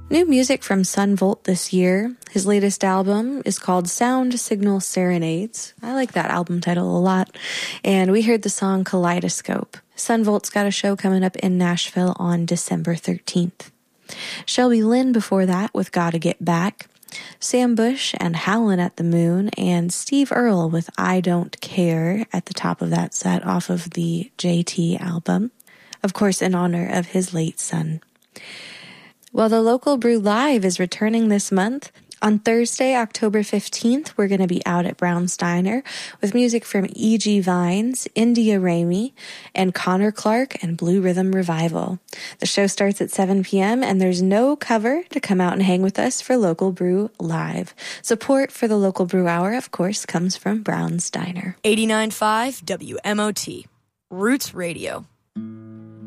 New music from Son Volt this year. His latest album is called Sound Signal Serenades. I like that album title a lot. And we heard the song Kaleidoscope. Son Volt's got a show coming up in Nashville on December 13th. Shelby Lynn before that with Gotta Get Back. Sam Bush and Howlin' at the Moon, and Steve Earle with I Don't Care at the top of that set off of the JT album. Of course, in honor of his late son. Well, the Local Brew Live is returning this month. On Thursday, October 15th, we're going to be out at Brown's Diner with music from E.G. Vines, India Ramey, and Connor Clark and Blue Rhythm Revival. The show starts at 7 p.m. and there's no cover to come out and hang with us for Local Brew Live. Support for the Local Brew Hour, of course, comes from Brown's Diner. 89.5 WMOT, Roots Radio.